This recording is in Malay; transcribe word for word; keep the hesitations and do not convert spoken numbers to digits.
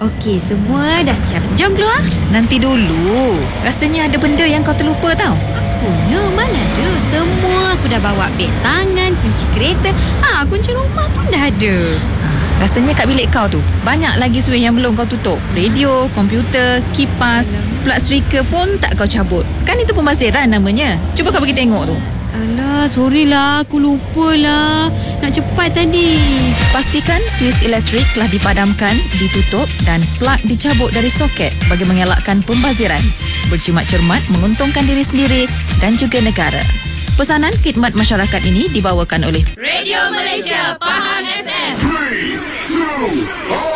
Okey, semua dah siap. Jom keluar. Nanti dulu. Rasanya ada benda yang kau terlupa tau. Punya mana ada. Semua aku dah bawa beg tangan, kunci kereta. Ha, kunci rumah pun dah ada. Ha, rasanya kat bilik kau tu banyak lagi switch yang belum kau tutup. Radio, komputer, kipas, plug speaker pun tak kau cabut. Kan itu pembaziran namanya. Cuba kau pergi tengok tu. Alah, sorry lah. Aku lupa lah. Nak cepat tadi. Pastikan switch elektrik telah dipadamkan, ditutup dan plug dicabut dari soket bagi mengelakkan pembaziran. Berjimat cermat menguntungkan diri sendiri dan juga negara. Pesanan khidmat masyarakat ini dibawakan oleh Radio Malaysia, Pahang F M. three, two, one.